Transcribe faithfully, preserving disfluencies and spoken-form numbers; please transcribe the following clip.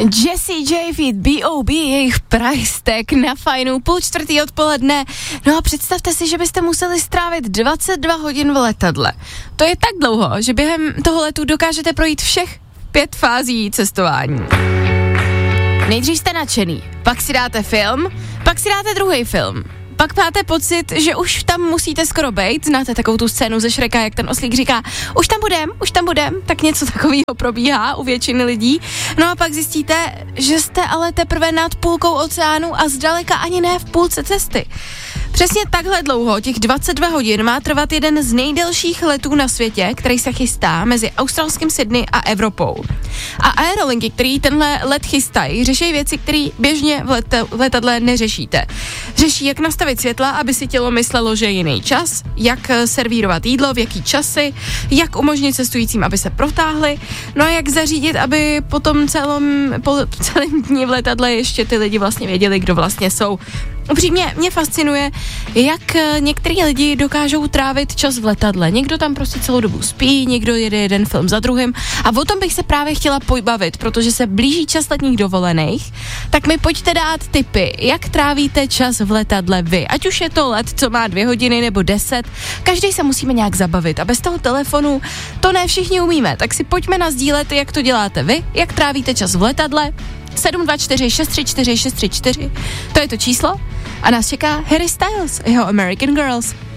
Jessie J feat. B O B, jejich price tag na Fajnu, půl čtvrtý odpoledne. No a představte si, že byste museli strávit dvacet dva hodin v letadle. To je tak dlouho, že během toho letu dokážete projít všech pět fází cestování. Nejdřív jste nadšený, pak si dáte film, pak si dáte druhý film. Pak máte pocit, že už tam musíte skoro bejt. Znáte takovou tu scénu ze Šreka, jak ten oslík říká, už tam budem, už tam budem, tak něco takového probíhá u většiny lidí. No a pak zjistíte, že jste ale teprve nad půlkou oceánu a zdaleka ani ne v půlce cesty. Přesně takhle dlouho, těch dvacet dva hodin, má trvat jeden z nejdelších letů na světě, který se chystá mezi australským Sydney a Evropou. A aerolinky, který tenhle let chystají, řeší věci, které běžně v, let- v letadle neřešíte. Řeší, jak nastavit světla, aby si tělo myslelo, že je jiný čas, jak servírovat jídlo, v jaký časy, jak umožnit cestujícím, aby se protáhli, no a jak zařídit, aby po tom celém, po celém dní v letadle ještě ty lidi vlastně věděli, kdo vlastně jsou. Upřímně mě fascinuje, jak některý lidi dokážou trávit čas v letadle. Někdo tam prostě celou dobu spí, někdo jede jeden film za druhým a o tom bych se právě chtěla pobavit, protože se blíží čas letních dovolených, tak mi pojďte dát tipy, jak trávíte čas v letadle vy. Ať už je to let, co má dvě hodiny nebo deset, každý se musíme nějak zabavit a bez toho telefonu to ne všichni umíme, tak si pojďme nasdílet, jak to děláte vy, jak trávíte čas v letadle. sedm dva čtyři šest tři čtyři šest tři čtyři, to je to číslo a nás čeká Harry Styles, jeho American Girls.